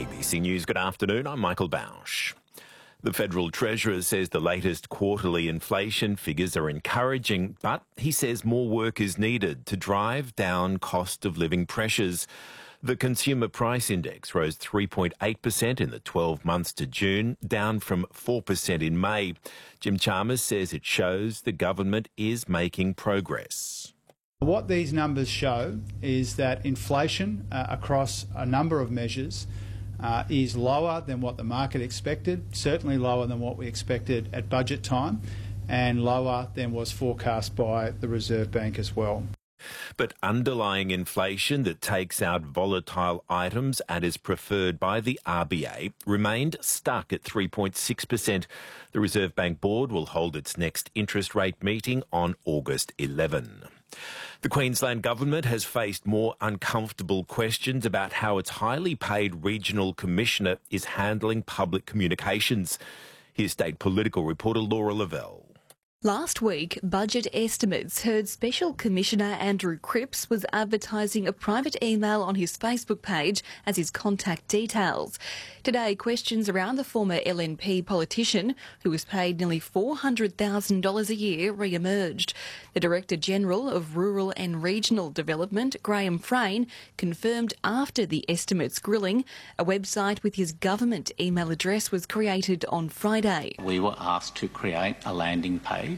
ABC News, good afternoon. I'm Michael Bausch. The Federal Treasurer says the latest quarterly inflation figures are encouraging, but he says more work is needed to drive down cost of living pressures. The Consumer Price Index rose 3.8% in the 12 months to June, down from 4% in May. Jim Chalmers says it shows the government is making progress. What these numbers show is that inflation across a number of measures is lower than what the market expected, certainly lower than what we expected at budget time, and lower than was forecast by the Reserve Bank as well. But underlying inflation that takes out volatile items and is preferred by the RBA remained stuck at 3.6%. The Reserve Bank Board will hold its next interest rate meeting on August 11. The Queensland Government has faced more uncomfortable questions about how its highly paid regional commissioner is handling public communications. Here's state political reporter Laura Lavelle. Last week, Budget Estimates heard Special Commissioner Andrew Cripps was advertising a private email on his Facebook page as his contact details. Today, questions around the former LNP politician, who was paid nearly $400,000 a year, re-emerged. The Director General of Rural and Regional Development, Graham Frayne, confirmed after the estimates grilling, a website with his government email address was created on Friday. We were asked to create a landing page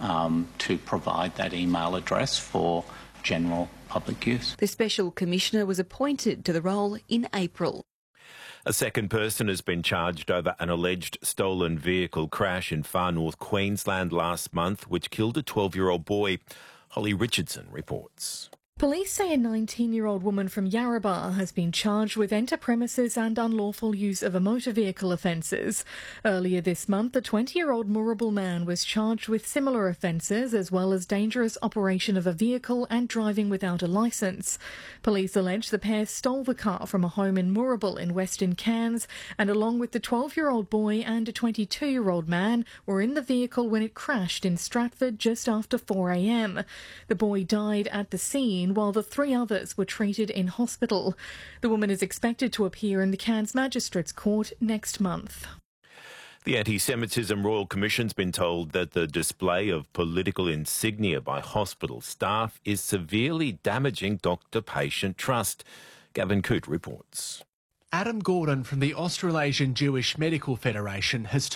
to provide that email address for general public use. The Special Commissioner was appointed to the role in April. A second person has been charged over an alleged stolen vehicle crash in far north Queensland last month, which killed a 12-year-old boy. Holly Richardson reports. Police say a 19-year-old woman from Yarrabah has been charged with enter premises and unlawful use of a motor vehicle offences. Earlier this month, a 20-year-old Moorabool man was charged with similar offences as well as dangerous operation of a vehicle and driving without a licence. Police allege the pair stole the car from a home in Moorabool in Western Cairns and along with the 12-year-old boy and a 22-year-old man were in the vehicle when it crashed in Stratford just after 4 a.m. The boy died at the scene while the 3 others were treated in hospital. The woman is expected to appear in the Cairns Magistrates Court next month. The Anti-Semitism Royal Commission's been told that the display of political insignia by hospital staff is severely damaging doctor-patient trust. Gavin Coote reports. Adam Gordon from the Australasian Jewish Medical Federation has